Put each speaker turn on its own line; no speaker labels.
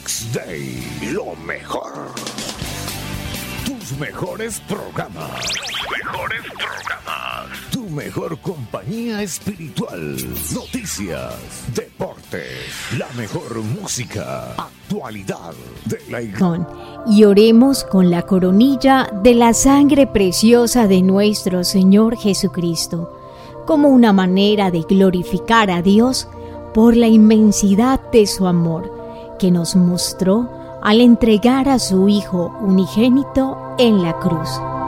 Fox Day, lo mejor. Tus mejores programas. Tu mejor compañía espiritual. Noticias, deportes, la mejor música, actualidad de la iglesia.
Y oremos con la coronilla de la sangre preciosa de nuestro Señor Jesucristo, como una manera de glorificar a Dios por la inmensidad de su amor que nos mostró al entregar a su Hijo unigénito en la cruz.